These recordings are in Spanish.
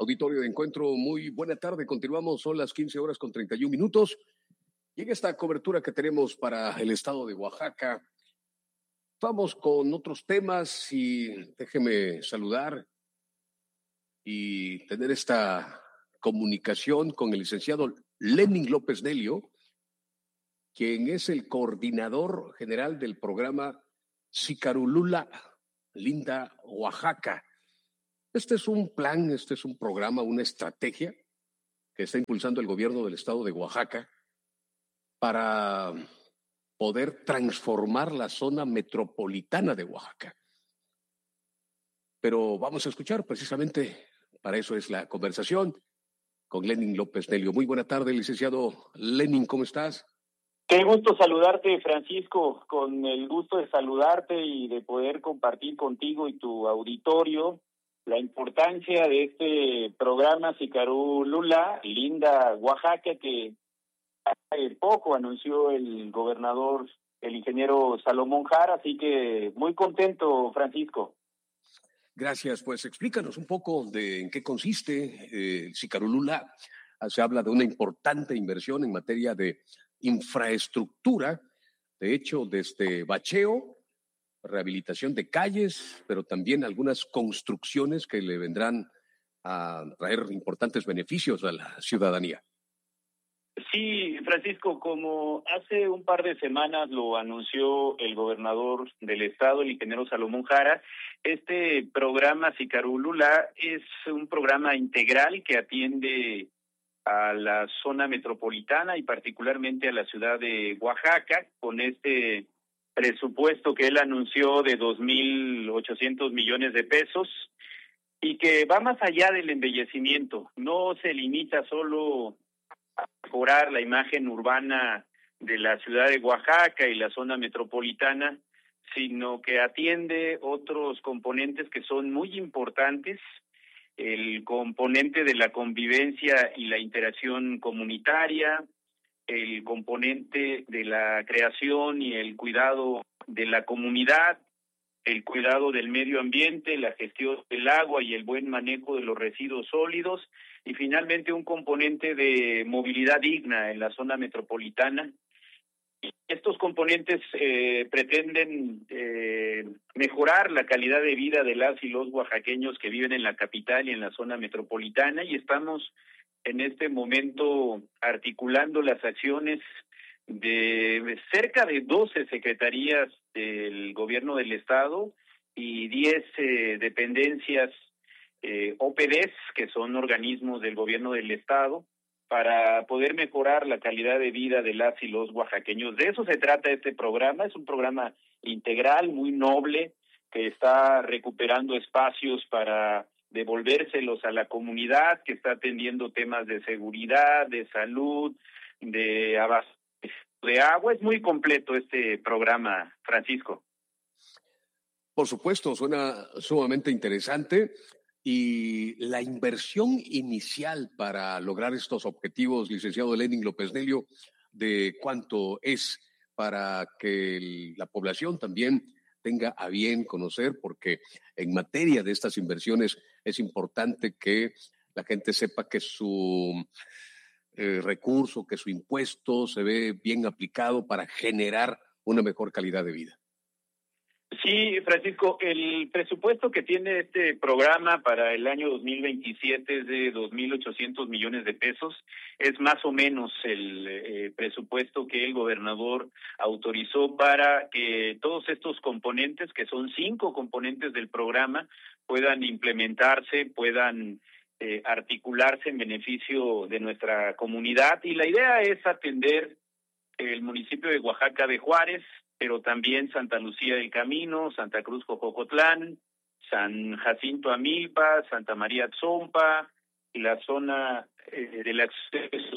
Auditorio de Encuentro, muy buena tarde. Continuamos, son las 15 horas con 31 minutos. Y en esta cobertura que tenemos para el estado de Oaxaca, vamos con otros temas y déjeme saludar y tener esta comunicación con el licenciado Lenin López Delio, quien es el coordinador general del programa Sicarulula Linda Oaxaca. Este es un plan, este es un programa, una estrategia que está impulsando el gobierno del estado de Oaxaca para poder transformar la zona metropolitana de Oaxaca. Pero vamos a escuchar precisamente, para eso es la conversación, con Lenin López Delio. Muy buena tarde, licenciado Lenin, ¿cómo estás? Qué gusto saludarte, Francisco, con el gusto de saludarte y de poder compartir contigo y tu auditorio la importancia de este programa Sicarulula Linda Oaxaca, que hace poco anunció el gobernador, el ingeniero Salomón Jara, así que muy contento, Francisco. Gracias, pues explícanos un poco de en qué consiste Sicarulula. Se habla de una importante inversión en materia de infraestructura, de hecho, desde bacheo, rehabilitación de calles, pero también algunas construcciones que le vendrán a traer importantes beneficios a la ciudadanía. Sí, Francisco, como hace un par de semanas lo anunció el gobernador del estado, el ingeniero Salomón Jara, este programa Sicarulula es un programa integral que atiende a la zona metropolitana y particularmente a la ciudad de Oaxaca, con este presupuesto que él anunció de 2,800 millones de pesos y que va más allá del embellecimiento. No se limita solo a mejorar la imagen urbana de la ciudad de Oaxaca y la zona metropolitana, sino que atiende otros componentes que son muy importantes, el componente de la convivencia y la interacción comunitaria, el componente de la creación y el cuidado de la comunidad, el cuidado del medio ambiente, la gestión del agua y el buen manejo de los residuos sólidos, y finalmente un componente de movilidad digna en la zona metropolitana. Estos componentes pretenden mejorar la calidad de vida de las y los oaxaqueños que viven en la capital y en la zona metropolitana, y estamos en este momento articulando las acciones de cerca de 12 secretarías del gobierno del estado y 10 dependencias OPDs, que son organismos del gobierno del estado, para poder mejorar la calidad de vida de las y los oaxaqueños. De eso se trata este programa. Es un programa integral, muy noble, que está recuperando espacios para devolvérselos a la comunidad, que está atendiendo temas de seguridad, de salud, de abastecimiento de agua. Es muy completo este programa, Francisco. Por supuesto, suena sumamente interesante. Y la inversión inicial para lograr estos objetivos, licenciado Lenin López Delio, ¿de cuánto es para que la población también tenga a bien conocer? Porque en materia de estas inversiones es importante que la gente sepa que su recurso, que su impuesto se ve bien aplicado para generar una mejor calidad de vida. Sí, Francisco, el presupuesto que tiene este programa para el año 2027 es de 2,800 millones de pesos. Es más o menos el presupuesto que el gobernador autorizó para que todos estos componentes, que son 5 componentes del programa, puedan implementarse, puedan articularse en beneficio de nuestra comunidad. Y la idea es atender el municipio de Oaxaca de Juárez, pero también Santa Lucía del Camino, Santa Cruz Jojocotlán, San Jacinto Amilpa, Santa María Tzompa, y la zona del acceso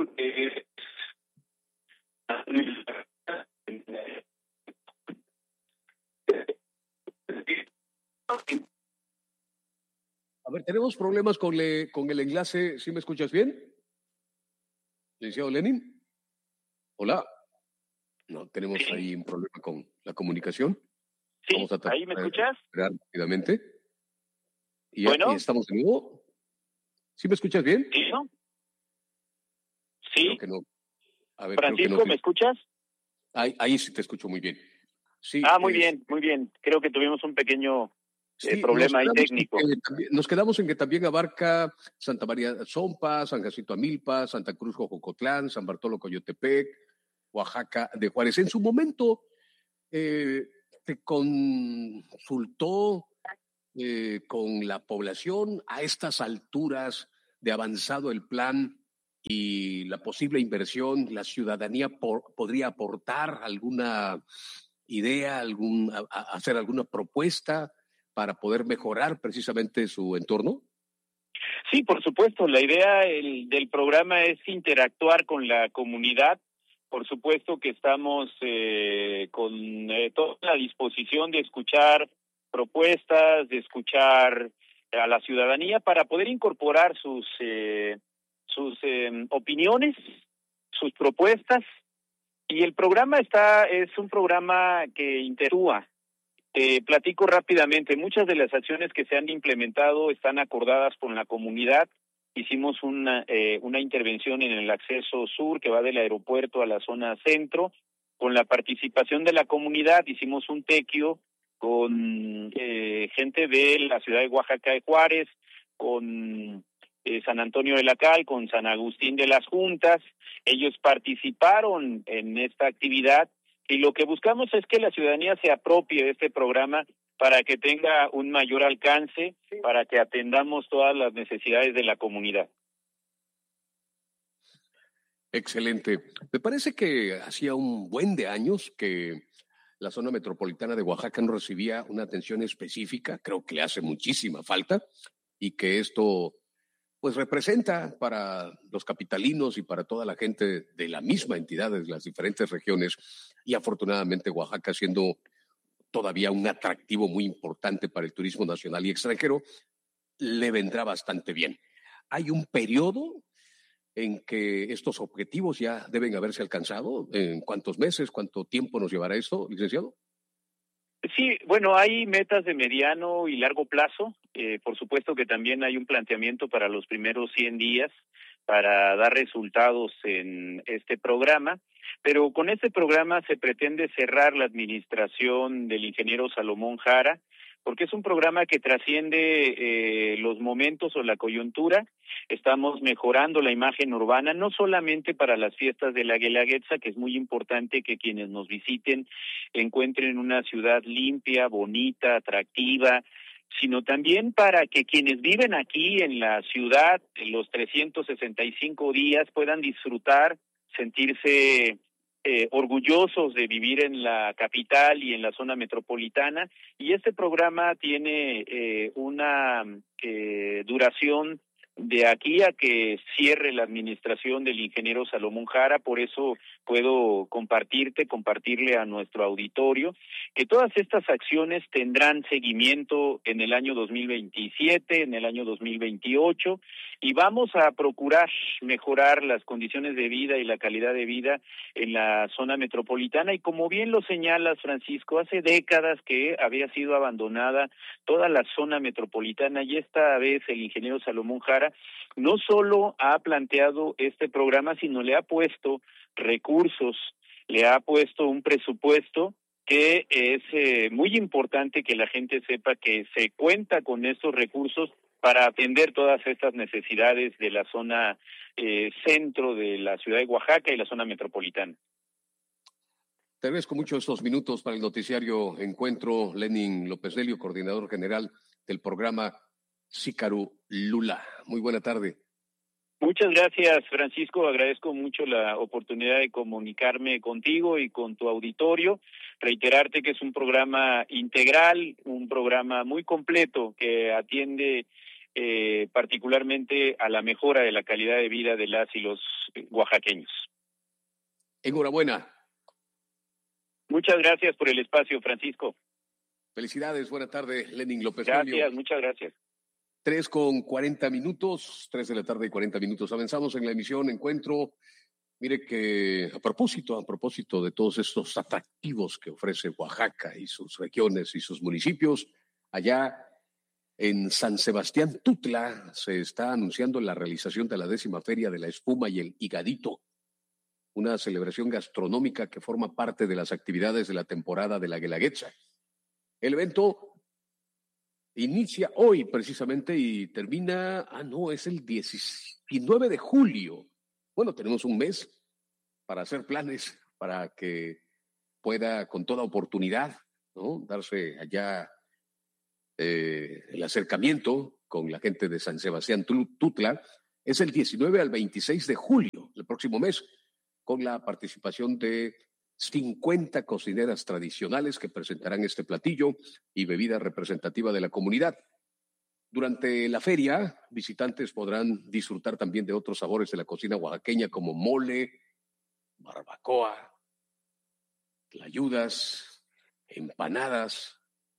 A ver, tenemos problemas con el enlace. ¿Sí me escuchas bien? Licenciado Lenin. Hola. No, tenemos ahí un problema con la comunicación. Sí, vamos a ¿ahí me escuchas? Rápidamente. Y, bueno. ¿Y estamos de nuevo? ¿Sí me escuchas bien? ¿Sí, no? Sí. Creo que no. A ver, Francisco, creo que no. ¿me escuchas? Ahí sí te escucho muy bien. Sí, Muy bien, muy bien. Creo que tuvimos un pequeño sí, problema ahí técnico. Nos quedamos en que también abarca Santa María Zompa, San Jacinto Amilpa, Santa Cruz Jojocotlán, San Bartolo Coyotepec, Oaxaca de Juárez. En su momento te consultó con la población a estas alturas de avanzado el plan y la posible inversión. La ciudadanía podría aportar alguna idea, hacer alguna propuesta para poder mejorar precisamente su entorno. Sí, por supuesto. La idea del programa es interactuar con la comunidad. Por supuesto que estamos con toda la disposición de escuchar propuestas, de escuchar a la ciudadanía para poder incorporar sus opiniones, sus propuestas. Y el programa es un programa que interactúa. Platico rápidamente. Muchas de las acciones que se han implementado están acordadas con la comunidad. Hicimos una intervención en el acceso sur que va del aeropuerto a la zona centro. Con la participación de la comunidad hicimos un tequio con gente de la ciudad de Oaxaca de Juárez, con San Antonio de la Cal, con San Agustín de las Juntas. Ellos participaron en esta actividad y lo que buscamos es que la ciudadanía se apropie de este programa para que tenga un mayor alcance, para que atendamos todas las necesidades de la comunidad. Excelente. Me parece que hacía un buen de años que la zona metropolitana de Oaxaca no recibía una atención específica. Creo que le hace muchísima falta y que esto pues representa para los capitalinos y para toda la gente de la misma entidad de las diferentes regiones, y afortunadamente Oaxaca siendo todavía un atractivo muy importante para el turismo nacional y extranjero, le vendrá bastante bien. Hay un periodo en que estos objetivos ya deben haberse alcanzado. ¿En cuántos meses, cuánto tiempo nos llevará esto, licenciado? Sí, bueno, hay metas de mediano y largo plazo. Por supuesto que también hay un planteamiento para los primeros 100 días para dar resultados en este programa, pero con este programa se pretende cerrar la administración del ingeniero Salomón Jara, porque es un programa que trasciende los momentos o la coyuntura. Estamos mejorando la imagen urbana, no solamente para las fiestas de la Guelaguetza, que es muy importante que quienes nos visiten encuentren una ciudad limpia, bonita, atractiva, sino también para que quienes viven aquí en la ciudad en los 365 días puedan disfrutar, sentirse orgullosos de vivir en la capital y en la zona metropolitana. Y este programa tiene una duración de aquí a que cierre la administración del ingeniero Salomón Jara. Por eso puedo compartirle a nuestro auditorio que todas estas acciones tendrán seguimiento en el año 2027, en el año 2028, y vamos a procurar mejorar las condiciones de vida y la calidad de vida en la zona metropolitana. Y como bien lo señalas, Francisco, hace décadas que había sido abandonada toda la zona metropolitana, y esta vez el ingeniero Salomón Jara no solo ha planteado este programa, sino le ha puesto recursos, le ha puesto un presupuesto que es muy importante que la gente sepa que se cuenta con estos recursos para atender todas estas necesidades de la zona centro de la ciudad de Oaxaca y la zona metropolitana. Te agradezco mucho estos minutos para el noticiario Encuentro. Lenin López Delio, coordinador general del programa Sícaru Lula. Muy buena tarde. Muchas gracias, Francisco. Agradezco mucho la oportunidad de comunicarme contigo y con tu auditorio. Reiterarte que es un programa integral, un programa muy completo que atiende particularmente a la mejora de la calidad de vida de las y los oaxaqueños. Enhorabuena. Muchas gracias por el espacio, Francisco. Felicidades, buena tarde, Lenin López Delio. Gracias, Delio. muchas gracias. 3:40, 3 de la tarde y 40 minutos. Avanzamos en la emisión Encuentro. Mire que a propósito de todos estos atractivos que ofrece Oaxaca y sus regiones y sus municipios, allá En San Sebastián Tutla se está anunciando la realización de la 10ª Feria de la Espuma y el Higadito, una celebración gastronómica que forma parte de las actividades de la temporada de la Guelaguetza. El evento inicia hoy precisamente y termina, es el 19 de julio. Bueno, tenemos un mes para hacer planes, para que pueda con toda oportunidad, ¿no?, darse allá el acercamiento con la gente de San Sebastián Tutla. Es el 19 al 26 de julio, el próximo mes, con la participación de 50 cocineras tradicionales que presentarán este platillo y bebida representativa de la comunidad. Durante la feria, visitantes podrán disfrutar también de otros sabores de la cocina oaxaqueña como mole, barbacoa, tlayudas, empanadas,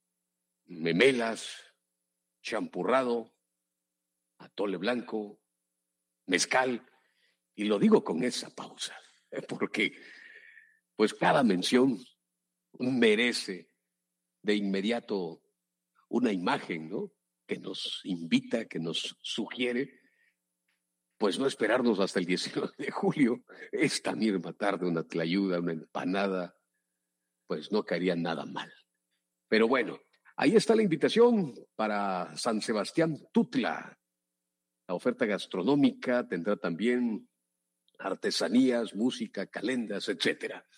memelas, champurrado, atole blanco, mezcal. Y lo digo con esa pausa, porque pues cada mención merece de inmediato una imagen, ¿no?, que nos invita, que nos sugiere, pues no esperarnos hasta el 19 de julio. Esta misma tarde una tlayuda, una empanada, pues no caería nada mal. Pero bueno, ahí está la invitación para San Sebastián Tutla. La oferta gastronómica tendrá también artesanías, música, calendas, etcétera.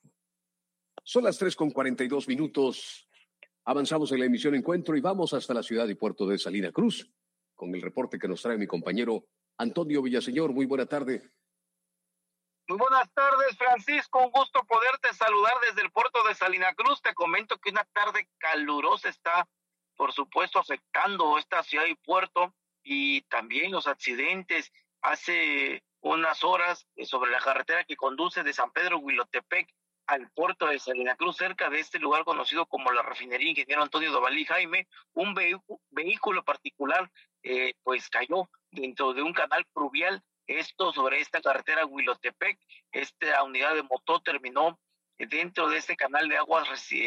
Son las 3:42. Avanzamos en la emisión Encuentro y vamos hasta la ciudad y puerto de Salina Cruz con el reporte que nos trae mi compañero Antonio Villaseñor. Muy buena tarde. Muy buenas tardes, Francisco. Un gusto poderte saludar desde el puerto de Salina Cruz. Te comento que una tarde calurosa está, por supuesto, afectando esta ciudad y puerto, y también los accidentes. Hace unas horas, sobre la carretera que conduce de San Pedro Huilotepec al puerto de Salina Cruz, cerca de este lugar conocido como la refinería Ingeniero Antonio Dovalí Jaime, un vehículo particular pues cayó dentro de un canal pluvial. Esto sobre esta carretera Huilotepec. Esta unidad de motor terminó dentro de este canal de aguas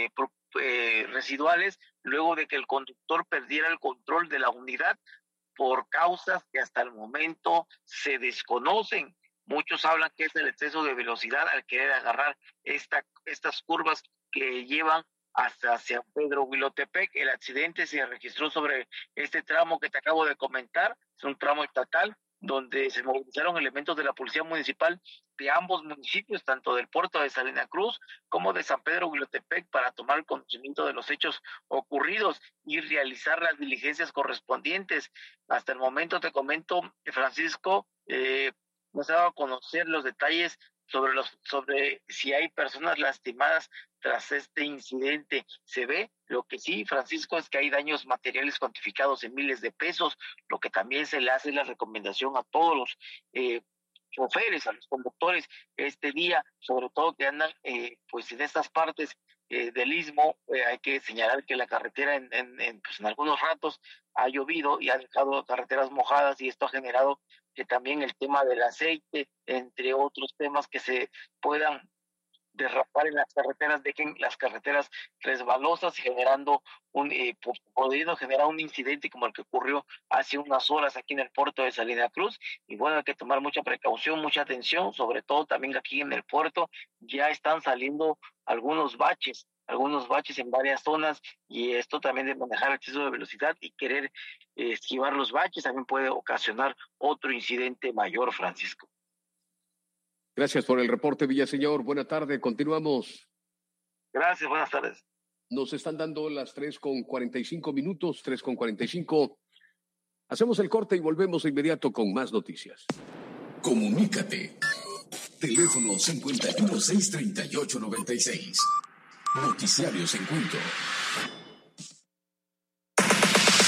residuales, luego de que el conductor perdiera el control de la unidad por causas que hasta el momento se desconocen. Muchos hablan que es el exceso de velocidad al querer agarrar estas curvas que llevan hasta San Pedro Huilotepec. El accidente se registró sobre este tramo que te acabo de comentar. Es un tramo estatal donde se movilizaron elementos de la Policía Municipal de ambos municipios, tanto del puerto de Salina Cruz como de San Pedro Huilotepec, para tomar conocimiento de los hechos ocurridos y realizar las diligencias correspondientes. Hasta el momento, te comento, Francisco, no se ha dado a conocer los detalles sobre si hay personas lastimadas tras este incidente. Se ve, lo que sí, Francisco, es que hay daños materiales cuantificados en miles de pesos, lo que también se le hace la recomendación a todos los choferes, a los conductores este día, sobre todo que andan pues en estas partes del istmo. Hay que señalar que la carretera en algunos ratos ha llovido y ha dejado carreteras mojadas, y esto ha generado que también el tema del aceite, entre otros temas que se puedan derrapar en las carreteras, dejen las carreteras resbalosas, generando pudiendo generar un incidente como el que ocurrió hace unas horas aquí en el puerto de Salina Cruz. Y bueno, hay que tomar mucha precaución, mucha atención, sobre todo también aquí en el puerto ya están saliendo algunos baches en varias zonas, y esto también de manejar exceso de velocidad y querer esquivar los baches también puede ocasionar otro incidente mayor, Francisco. Gracias por el reporte, Villaseñor. Buena tarde, continuamos. Gracias, buenas tardes. Nos están dando las 3:45, 3:45. Hacemos el corte y volvemos de inmediato con más noticias. Comunícate. Teléfono 51-638-96. Noticiarios Encuentro.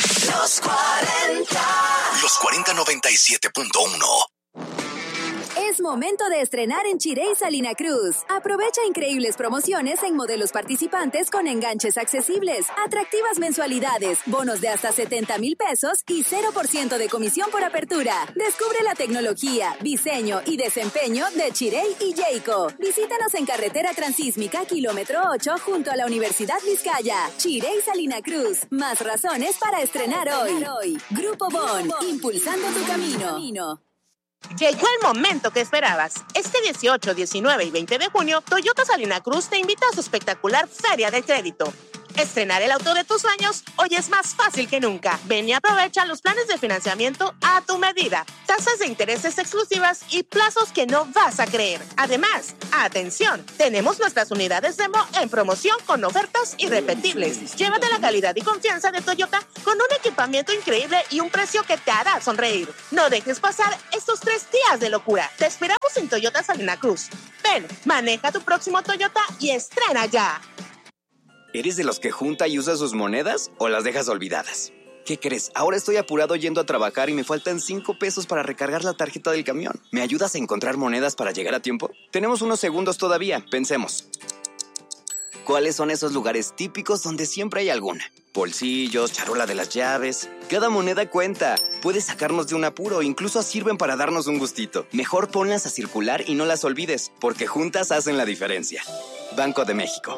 Los 40 97.1. Es momento de estrenar en Chirey Salina Cruz. Aprovecha increíbles promociones en modelos participantes con enganches accesibles, atractivas mensualidades, bonos de hasta 70,000 pesos y 0% de comisión por apertura. Descubre la tecnología, diseño y desempeño de Chirey y Jayco. Visítanos en carretera transísmica kilómetro 8 junto a la Universidad Vizcaya. Chirey Salina Cruz. Más razones para estrenar hoy. Grupo Bon, impulsando tu camino. Llegó el momento que esperabas. Este 18, 19 y 20 de junio, Toyota Salina Cruz te invita a su espectacular Feria de Crédito. Estrenar el auto de tus sueños hoy es más fácil que nunca. Ven y aprovecha los planes de financiamiento a tu medida, tasas de intereses exclusivas y plazos que no vas a creer. Además, atención, tenemos nuestras unidades demo en promoción con ofertas irrepetibles. Llévate la calidad y confianza de Toyota con un equipamiento increíble y un precio que te hará sonreír. No dejes pasar estos 3 días de locura. Te esperamos en Toyota Salina Cruz. Ven, maneja tu próximo Toyota y estrena ya. ¿Eres de los que junta y usa sus monedas o las dejas olvidadas? ¿Qué crees? Ahora estoy apurado yendo a trabajar y me faltan 5 pesos para recargar la tarjeta del camión. ¿Me ayudas a encontrar monedas para llegar a tiempo? Tenemos unos segundos todavía, pensemos. ¿Cuáles son esos lugares típicos donde siempre hay alguna? Bolsillos, charola de las llaves. Cada moneda cuenta. Puedes sacarnos de un apuro, incluso sirven para darnos un gustito. Mejor ponlas a circular y no las olvides, porque juntas hacen la diferencia. Banco de México.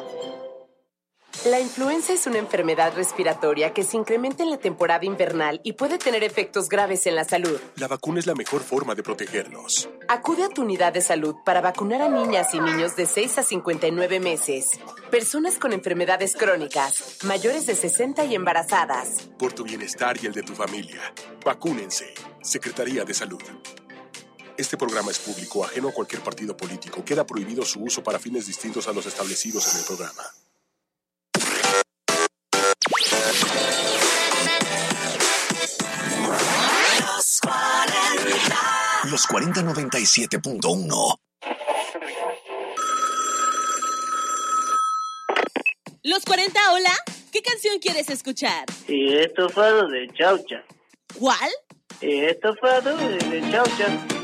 La influenza es una enfermedad respiratoria que se incrementa en la temporada invernal y puede tener efectos graves en la salud. La vacuna es la mejor forma de protegernos. Acude a tu unidad de salud para vacunar a niñas y niños de 6 a 59 meses, personas con enfermedades crónicas, mayores de 60 y embarazadas. Por tu bienestar y el de tu familia, vacúnense. Secretaría de Salud. Este programa es público, ajeno a cualquier partido político. Queda prohibido su uso para fines distintos a los establecidos en el programa. Los 40 97.1. Los 40, hola. ¿Qué canción quieres escuchar? Estofado de chaucha. ¿Cuál? Estofado de chaucha.